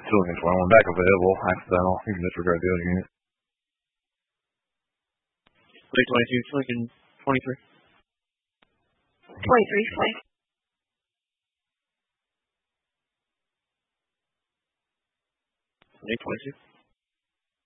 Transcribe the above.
2021 back available, accidental. You can disregard the other unit. 2022, Lincoln 23. 23, flight. 2022.